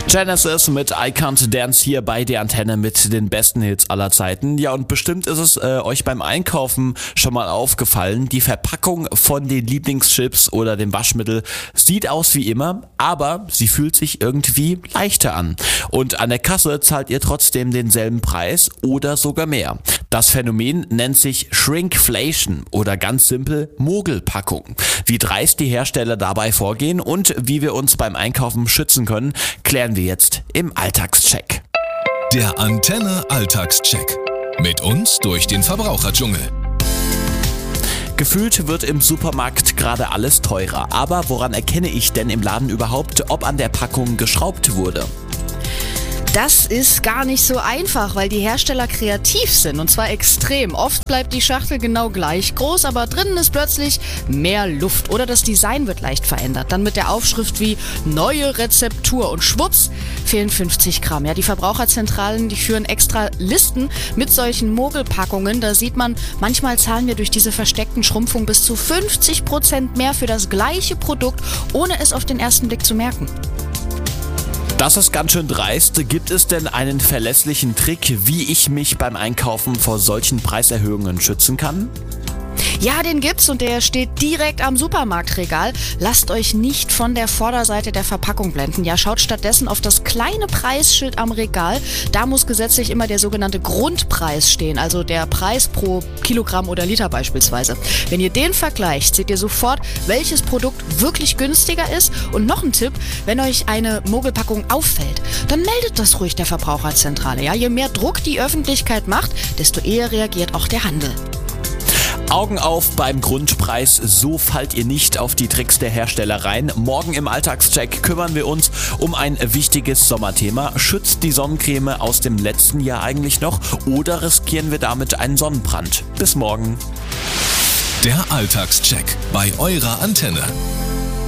Genesis mit I Can't Dance hier bei der Antenne mit den besten Hits aller Zeiten. Ja, und bestimmt ist es euch beim Einkaufen schon mal aufgefallen. Die Verpackung von den Lieblingschips oder dem Waschmittel sieht aus wie immer, aber sie fühlt sich irgendwie leichter an. Und an der Kasse zahlt ihr trotzdem denselben Preis oder sogar mehr. Das Phänomen nennt sich Shrinkflation oder ganz simpel Mogelpackung. Wie dreist die Hersteller dabei vorgehen und wie wir uns beim Einkaufen schützen können, klären wir jetzt im Alltagscheck. Der Antenne Alltagscheck. Mit uns durch den Verbraucherdschungel. Gefühlt wird im Supermarkt gerade alles teurer. Aber woran erkenne ich denn im Laden überhaupt, ob an der Packung geschraubt wurde? Das ist gar nicht so einfach, weil die Hersteller kreativ sind und zwar extrem. Oft bleibt die Schachtel genau gleich groß, aber drinnen ist plötzlich mehr Luft oder das Design wird leicht verändert. Dann mit der Aufschrift wie neue Rezeptur und schwupps fehlen 50 Gramm. Ja, die Verbraucherzentralen, die führen extra Listen mit solchen Mogelpackungen. Da sieht man, manchmal zahlen wir durch diese versteckten Schrumpfungen bis zu 50% mehr für das gleiche Produkt, ohne es auf den ersten Blick zu merken. Das ist ganz schön dreist. Gibt es denn einen verlässlichen Trick, wie ich mich beim Einkaufen vor solchen Preiserhöhungen schützen kann? Ja, den gibt's und der steht direkt am Supermarktregal. Lasst euch nicht von der Vorderseite der Verpackung blenden. Ja, schaut stattdessen auf das kleine Preisschild am Regal. Da muss gesetzlich immer der sogenannte Grundpreis stehen, also der Preis pro Kilogramm oder Liter beispielsweise. Wenn ihr den vergleicht, seht ihr sofort, welches Produkt wirklich günstiger ist. Und noch ein Tipp, wenn euch eine Mogelpackung auffällt, dann meldet das ruhig der Verbraucherzentrale. Ja, je mehr Druck die Öffentlichkeit macht, desto eher reagiert auch der Handel. Augen auf beim Grundpreis, so fallt ihr nicht auf die Tricks der Hersteller rein. Morgen im Alltagscheck kümmern wir uns um ein wichtiges Sommerthema. Schützt die Sonnencreme aus dem letzten Jahr eigentlich noch oder riskieren wir damit einen Sonnenbrand? Bis morgen. Der Alltagscheck bei eurer Antenne.